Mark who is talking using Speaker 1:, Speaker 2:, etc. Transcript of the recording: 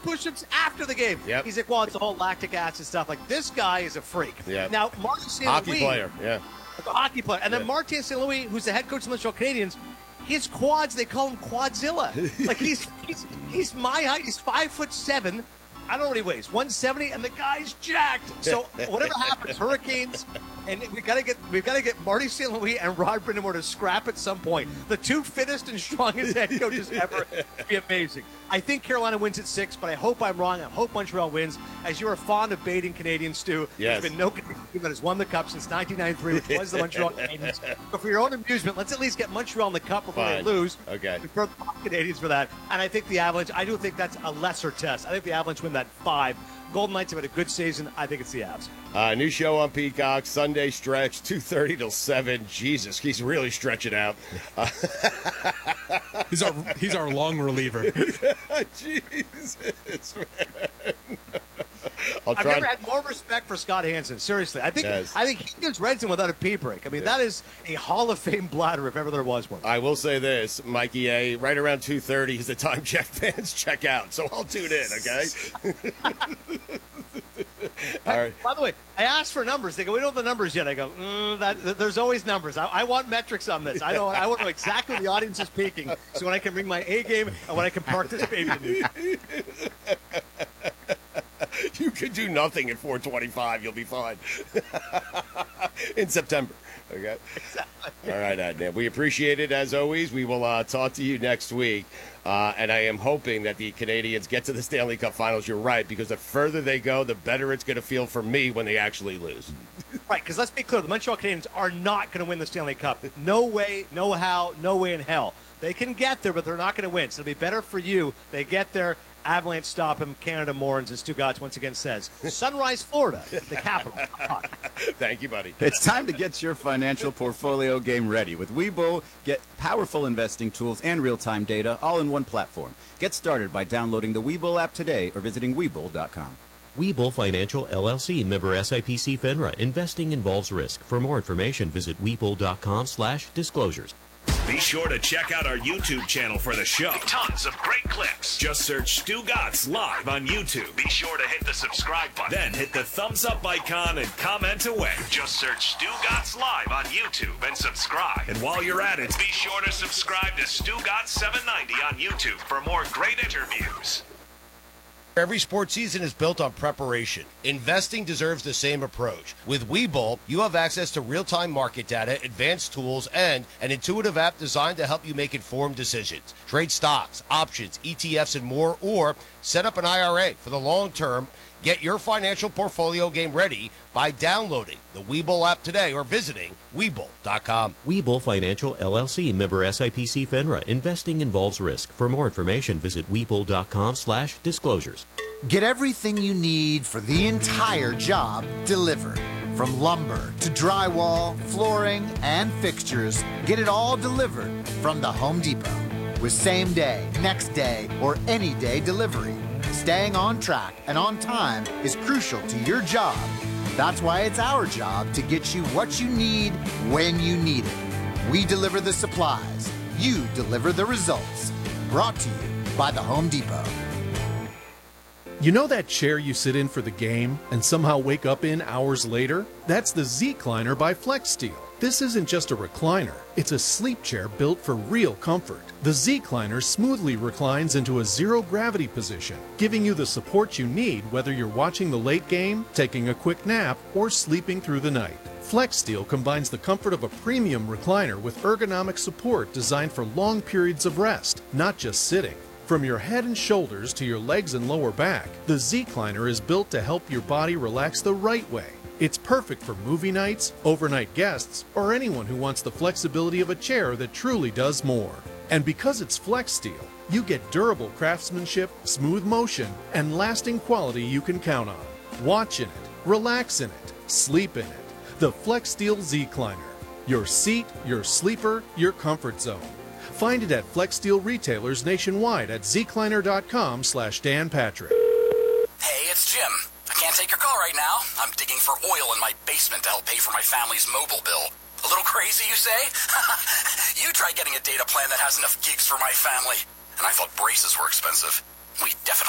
Speaker 1: push-ups after the game.
Speaker 2: Yep.
Speaker 1: He's like, well, it's the whole lactic acid stuff. Like, this guy is a freak.
Speaker 2: Yep.
Speaker 1: Now, Martin St.
Speaker 2: Hockey
Speaker 1: Louis,
Speaker 2: player, yeah.
Speaker 1: a hockey player. And then Martin St. Louis, who's the head coach of the Montreal Canadiens, his quads, they call him Quadzilla. Like, he's my height. He's 5'7". I don't know what he weighs, 170, and the guy's jacked. So whatever happens, Hurricanes, and we've got to get Marty St. Louis and Rod Brind'Amour to scrap at some point. The two fittest and strongest head coaches ever. It'd be amazing. I think Carolina wins at 6, but I hope I'm wrong. I hope Montreal wins. As you are fond of baiting Canadians, Stu,
Speaker 2: yes.
Speaker 1: There's been no Canadian team that has won the Cup since 1993, which was the Montreal Canadiens. But for your own amusement, let's at least get Montreal in the Cup before they lose.
Speaker 2: Okay.
Speaker 1: For the Canadians for that. And I think the Avalanche, I do think that's a lesser test. I think the Avalanche win that 5. Golden Knights have had a good season. I think it's the Avs.
Speaker 2: New show on Peacock, Sunday stretch, 2:30 till 7. Jesus, he's really stretching out.
Speaker 3: He's our long reliever.
Speaker 2: Jesus, man.
Speaker 1: I've never had more respect for Scott Hansen. Seriously, I think he gives Redson without a pee break. I mean, that is a Hall of Fame bladder if ever there was one.
Speaker 2: I will say this, Mikey A. Right around 2:30 is the time Jet fans check out, so I'll tune in. Okay. All right.
Speaker 1: By the way, I asked for numbers. They go, we don't have the numbers yet. I go, there's always numbers. I want metrics on this. I want to know exactly what the audience is peaking, so when I can bring my A game and when I can park this baby in.
Speaker 2: You can do nothing at 4:25. You'll be fine. In September. Okay.
Speaker 1: Exactly.
Speaker 2: All right, Adnan. We appreciate it as always. We will talk to you next week. And I am hoping that the Canadians get to the Stanley Cup Finals. You're right, because the further they go, the better it's going to feel for me when they actually lose.
Speaker 1: Right, because let's be clear, the Montreal Canadiens are not going to win the Stanley Cup. No way, no how, no way in hell. They can get there, but they're not going to win. So it'll be better for you. They get there. Avalanche stop him. Canada mourns, as Stu Gatz once again says. Sunrise, Florida, the capital.
Speaker 2: Thank you, buddy.
Speaker 4: It's time to get your financial portfolio game ready. With Webull, get powerful investing tools and real-time data all in one platform. Get started by downloading the Webull app today or visiting Webull.com.
Speaker 5: Webull Financial, LLC, member SIPC FINRA. Investing involves risk. For more information, visit Webull.com/disclosures.
Speaker 6: Be sure to check out our YouTube channel for the show. Tons of great clips. Just search Stu Gatz Live on YouTube. Be sure to hit the subscribe button. Then hit the thumbs up icon and comment away. Just search Stu Gatz Live on YouTube and subscribe. And while you're at it, be sure to subscribe to Stu Gatz 790 on YouTube for more great interviews.
Speaker 2: Every sports season is built on preparation. Investing deserves the same approach. With Webull, you have access to real-time market data, advanced tools, and an intuitive app designed to help you make informed decisions. Trade stocks, options, ETFs, and more, or set up an IRA for the long term. Get your financial portfolio game ready by downloading the Webull app today or visiting Webull.com.
Speaker 5: Webull Financial, LLC, member SIPC FINRA. Investing involves risk. For more information, visit Webull.com/disclosures.
Speaker 7: Get everything you need for the entire job delivered. From lumber to drywall, flooring, and fixtures, get it all delivered from the Home Depot. With same day, next day, or any day delivery. Staying on track and on time is crucial to your job. That's why it's our job to get you what you need when you need it. We deliver the supplies. You deliver the results. Brought to you by the Home Depot.
Speaker 3: You know that chair you sit in for the game and somehow wake up in hours later? That's the Z-Cliner by FlexSteel. This isn't just a recliner, it's a sleep chair built for real comfort. The Z-Cliner smoothly reclines into a zero-gravity position, giving you the support you need whether you're watching the late game, taking a quick nap, or sleeping through the night. FlexSteel combines the comfort of a premium recliner with ergonomic support designed for long periods of rest, not just sitting. From your head and shoulders to your legs and lower back, the Z-Cliner is built to help your body relax the right way. It's perfect for movie nights, overnight guests, or anyone who wants the flexibility of a chair that truly does more. And because it's FlexSteel, you get durable craftsmanship, smooth motion, and lasting quality you can count on. Watch in it, relax in it, sleep in it. The FlexSteel Z-Cliner. Your seat, your sleeper, your comfort zone. Find it at FlexSteel retailers nationwide at zcliner.com/Dan Patrick.
Speaker 8: Hey, it's Jim. I can't take your call right now. I'm digging for oil in my basement to help pay for my family's mobile bill. A little crazy, you say? You try getting a data plan that has enough gigs for my family. And I thought braces were expensive. We definitely